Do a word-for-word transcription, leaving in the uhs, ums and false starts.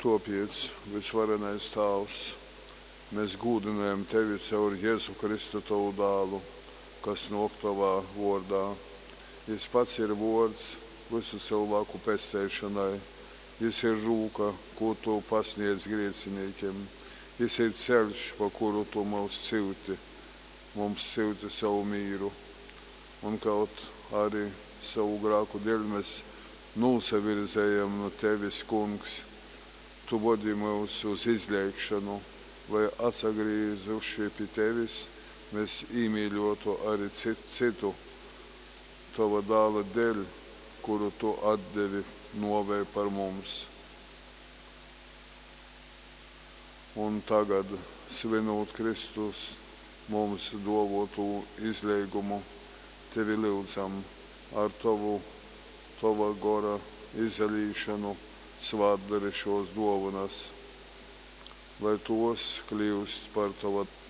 Tāpēc, visvarenais Tēvs, mēs gūdinājam Tevi caur Jēzu Kristu Tavu dēlu, kas nāk Tavā vārdā. Viņš pats ir vārds visu cilvēku pestēšanai. Viņš ir rūka, ko Tu pasniedz grēciniekiem. Viņš ir ceļš, pa kuru Tu mums cilti, mums cilti savu mīru. Un kaut arī savu grāku dēļ mēs nosavirzējam no Tevis, Kungs. Tu vadi mūs uz izliekšanu, lai atsagriezuši pie Tevis, mēs īmīļotu arī citu, citu Tava dēla dēļ, kuru Tu atdevi novēj par mums. Un tagad, svinot Kristus mums dovotu izliegumu, Tevi lūdzam ar Tavu, Tava gora izalīšanu, svētdari šos dāvanas, lai tos kļūst par Tava